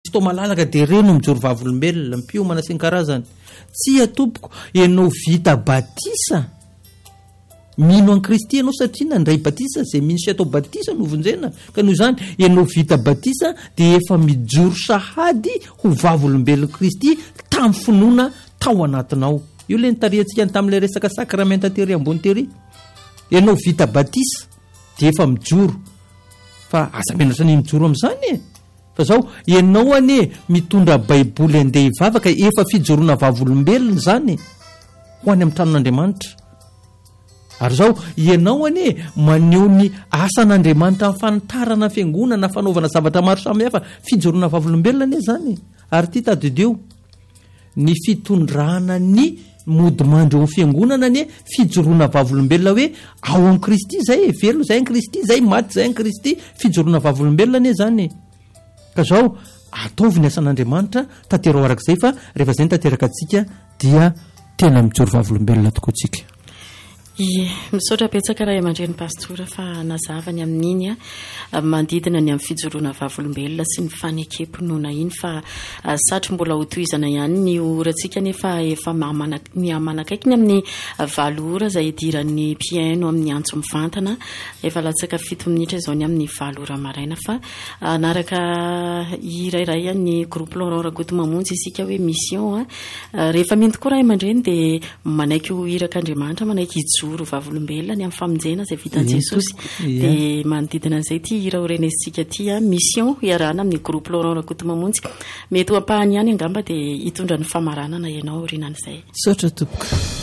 Kristy tao malalaka dia reno mijoro vavolombelona mpiomana sy ny karazany. Tsy atompoko ianao vita batisa mino an Kristy ianao satria nandray batisa zay mino sy atao batisa no vonjena ka noho izany ianao vita batisa dia efa mijoro sahady ho vavolombelona Kristy tamin'ny finoana tao anatinao. Io le nitariantsika tamin'ilay resaka sakramenta tery ambony tery. Ianao vita batisa dia efa mijoro fa aza menatra ny mijoro amin'izany e. Fa zao ianao ane mitondra baiboly andeha hivavaka efa fijoroana vavolombelona zany ho any amin'ny tranon'Andriamanitra. Ary zao ianao ane maneho ny asan'Andriamanitra amin'ny fanitarana fiangonana fanaovana zavatra maro samihafa fijoroana vavolombelona ane zany. Ary ty tadideo ny fitondrana ny mody mandro amin'ny fiangonana ane fijoroana vavolombelona hoe ao amin'ny Kristy zay velona zay amin'ny Kristy zay maty zay amin'ny Kristy fijoroana vavolombelona ane zany. Ka zao ataovy ny asan'Andriamanitra tanterao arak'izay fa rehefa zay tanteraka atsika dia tena mijoro vavolombelona tokoa tsika. Misaotra betsaka raha aman-dreny pastora fa nazavany amin'iny mandidina ny amin'ny fijoroana vavolombelona sy ny fanekempinoana iny fa satry mbola ho tohizana ihany ny orantsika nefa efa manakaiky ny amin'ny 7 ora izay idiran'ny piano amin'ny antso mivantana efa latsaka 7 minitra izao ny amin'ny 7 ora maraina fa naraka irairay ny groupe Laurent Rakoto mamonjy isika hoe mission rehefa minty koa raha aman-dreny dia manaiky ho irak'Andriamanitra manaiky ijoro vavolombelona ny amin'ny famonjena izay vitan'i Jesosy dia manodidina an'izay ty hira orenesitsika ty mission iarahana amin'ny groupe Laurent Rakoto mamonjy mety ho ampahany ihany angamba dia hitondra ny famaranana ianao orinan'izay. Saotra tompoko.